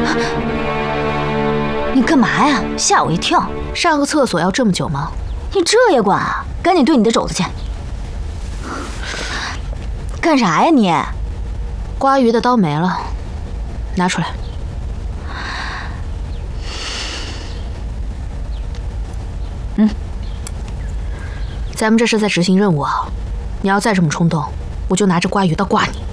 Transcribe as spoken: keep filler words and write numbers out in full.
你干嘛呀？吓我一跳！ 上个厕所要这么久吗？ 你这也管啊？赶紧兑你的肘子去！干啥呀你？ 刮鱼的刀没了，拿出来。嗯，咱们这是在执行任务啊！你要再这么冲动，我就拿着刮鱼刀刮你。